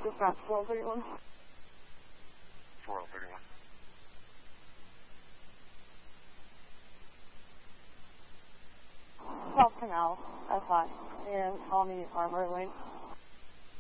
Dispatch 1231. 1231. South Canal, S5, and Colony Armor Lane.